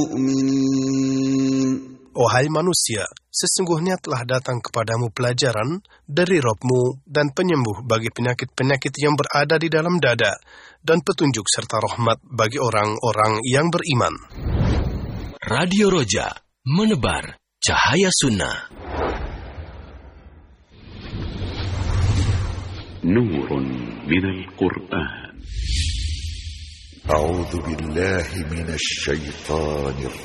Wahai manusia, sesungguhnya telah datang kepadamu pelajaran dari Rabb-Mu dan penyembuh bagi penyakit-penyakit yang berada di dalam dada, dan petunjuk serta rahmat bagi orang-orang yang beriman. Radio Roja, menebar cahaya sunnah. Nurun minal Qur'an. A'udzu billahi minasy syaithanir